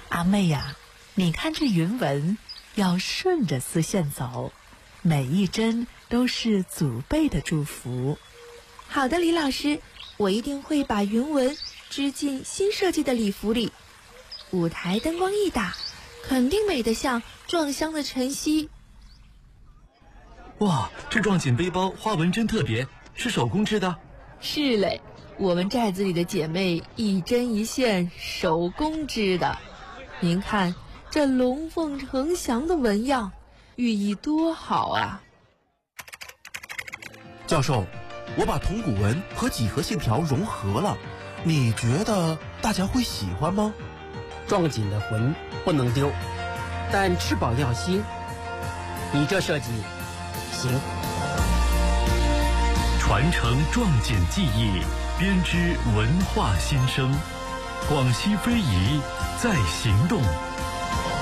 阿妹呀，你看这云纹要顺着丝线走，每一针都是祖辈的祝福。 好的，李老师，我一定会把云纹织进新设计的礼服里。舞台灯光一打，肯定美得像撞香的晨曦。 哇，这撞锦背包花纹真特别，是手工织的？ 是嘞，我们寨子里的姐妹一针一线手工织的。您看这龙凤呈祥的纹样，寓意多好啊！ 教授，我把铜鼓纹和几何线条融合了，你觉得大家会喜欢吗？ 撞锦的魂不能丢，但翅膀要新。你这设计行。 传承撞锦技艺，编织文化新生。广西非遗在行动。